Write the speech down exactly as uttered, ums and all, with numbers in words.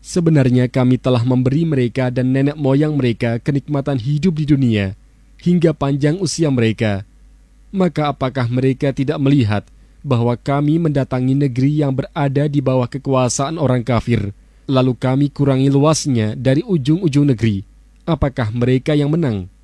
Sebenarnya kami telah memberi mereka dan nenek moyang mereka kenikmatan hidup di dunia, hingga panjang usia mereka. Maka apakah mereka tidak melihat bahwa kami mendatangi negeri yang berada di bawah kekuasaan orang kafir, lalu kami kurangi luasnya dari ujung-ujung negeri? Apakah mereka yang menang?